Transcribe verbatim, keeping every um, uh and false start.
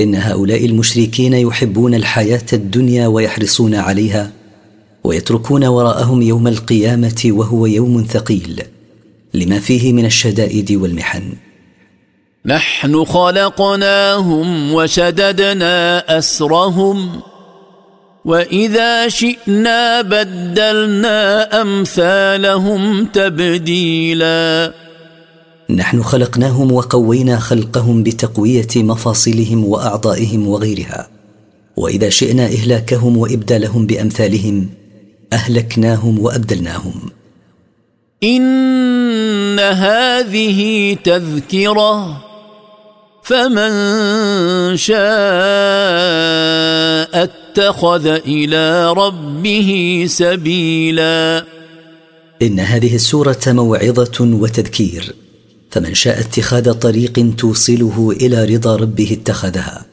إن هؤلاء المشركين يحبون الحياة الدنيا ويحرصون عليها، ويتركون وراءهم يوم القيامة وهو يوم ثقيل لما فيه من الشدائد والمحن. نحن خلقناهم وشددنا أسرهم وإذا شئنا بدلنا أمثالهم تبديلا. نحن خلقناهم وقوينا خلقهم بتقوية مفاصلهم وأعضائهم وغيرها، وإذا شئنا إهلاكهم وإبدالهم بأمثالهم أهلكناهم وأبدلناهم. إن هذه تذكرة فمن شاء اتخذ إلى ربه سبيلا. إن هذه السورة موعظة وتذكير، فمن شاء اتخاذ طريق توصله إلى رضا ربه اتخذها.